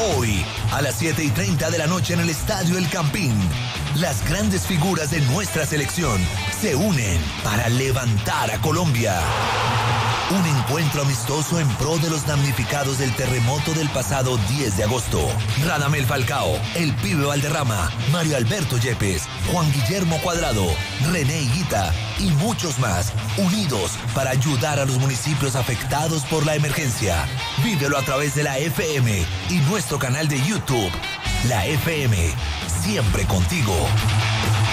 Hoy, a las 7:30 de la noche en el Estadio El Campín, las grandes figuras de nuestra selección se unen para levantar a Colombia. Un encuentro amistoso en pro de los damnificados del terremoto del pasado 10 de agosto. Radamel Falcao, El Pibe Valderrama, Mario Alberto Yepes, Juan Guillermo Cuadrado, René Higuita y muchos más, unidos para ayudar a los municipios afectados por la emergencia. Vívelo a través de la FM y nuestro canal de YouTube. La FM, siempre contigo.